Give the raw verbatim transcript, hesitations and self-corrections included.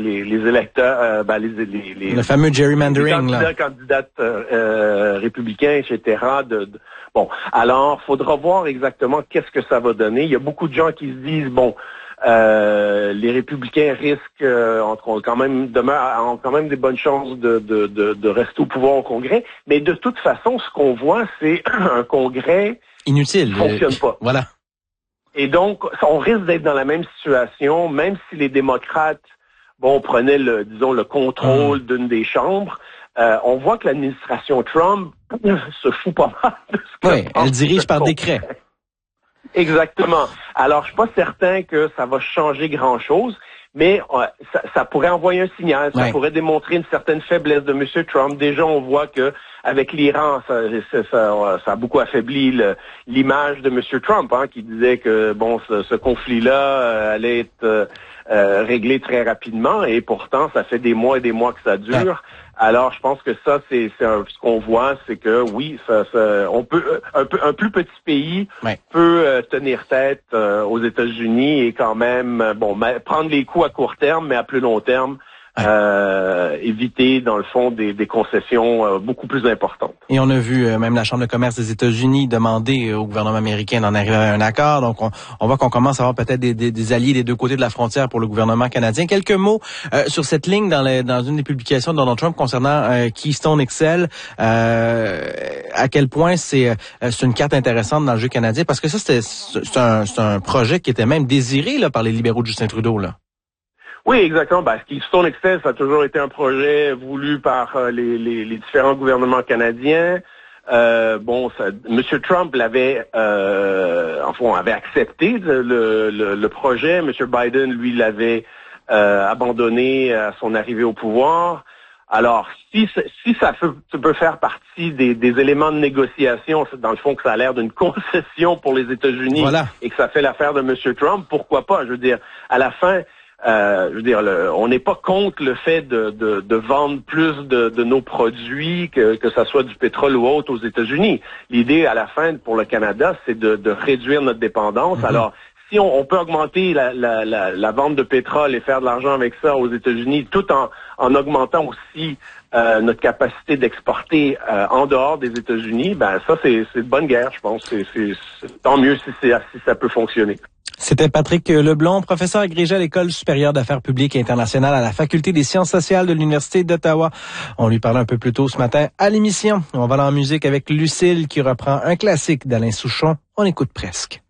les, les électeurs, euh, ben, les, les, les le fameux gerrymandering, les candidats, là. candidates euh, euh, républicains, et cetera. De, de, bon, alors, faudra voir exactement qu'est-ce que ça va donner. Il y a beaucoup de gens qui se disent, bon, euh, les républicains risquent, euh, ont quand même demeurent, ont quand même des bonnes chances de, de, de, de rester au pouvoir au Congrès. Mais de toute façon, ce qu'on voit, c'est un Congrès inutile, qui fonctionne euh, pas. Voilà. Et donc, on risque d'être dans la même situation, même si les démocrates, bon, prenaient le, disons, le contrôle mmh. d'une des chambres. Euh, on voit que l'administration Trump se fout pas mal de ce que Oui, elle dirige par décret. Exactement. Alors, je suis pas certain que ça va changer grand-chose, mais euh, ça, ça pourrait envoyer un signal, ça ouais. pourrait démontrer une certaine faiblesse de M. Trump. Déjà, on voit que avec l'Iran, ça, ça, ça, ça a beaucoup affaibli le, l'image de M. Trump, hein, qui disait que bon, ce, ce conflit-là euh, allait être euh, euh, réglé très rapidement, et pourtant, ça fait des mois et des mois que ça dure. Ouais. Alors, je pense que ça, c'est, c'est un, ce qu'on voit, c'est que oui, ça, ça, on peut un, peu, un plus petit pays ouais. peut euh, tenir tête euh, aux États-Unis et quand même, euh, bon, prendre les coups à court terme, mais à plus long terme. Ouais. Euh, éviter, dans le fond, des, des concessions euh, beaucoup plus importantes. Et on a vu euh, même la Chambre de commerce des États-Unis demander au gouvernement américain d'en arriver à un accord. Donc, on, on voit qu'on commence à avoir peut-être des, des, des alliés des deux côtés de la frontière pour le gouvernement canadien. Quelques mots euh, sur cette ligne dans, les, dans une des publications de Donald Trump concernant euh, Keystone X L. Euh, à quel point c'est, euh, c'est une carte intéressante dans le jeu canadien? Parce que ça, c'était, c'est, un, c'est un projet qui était même désiré là, par les libéraux de Justin Trudeau, là. Oui, exactement. Ben, Keystone X L, ça a toujours été un projet voulu par euh, les, les, les différents gouvernements canadiens. Euh, bon, ça, M. Trump l'avait, euh, enfin, avait accepté le, le, le projet. M. Biden, lui, l'avait euh, abandonné à son arrivée au pouvoir. Alors, si, si ça peut, ça peut faire partie des, des éléments de négociation, dans le fond que ça a l'air d'une concession pour les États-Unis voilà. et que ça fait l'affaire de M. Trump, pourquoi pas? Je veux dire, à la fin... Euh, je veux dire, le, on n'est pas contre le fait de, de, de vendre plus de, de nos produits, que, que ça soit du pétrole ou autre aux États-Unis. L'idée, à la fin, pour le Canada, c'est de, de réduire notre dépendance. Mm-hmm. Alors, si on, on peut augmenter la, la, la, la vente de pétrole et faire de l'argent avec ça aux États-Unis, tout en, en augmentant aussi euh, notre capacité d'exporter euh, en dehors des États-Unis, ben ça, c'est, c'est de bonne guerre, je pense. C'est, c'est, c'est tant mieux si, c'est, si ça peut fonctionner. C'était Patrick Leblond, professeur agrégé à l'École supérieure d'affaires publiques et internationales à la Faculté des sciences sociales de l'Université d'Ottawa. On lui parlait un peu plus tôt ce matin à l'émission. On va aller en musique avec Lucille qui reprend un classique d'Alain Souchon. On écoute presque.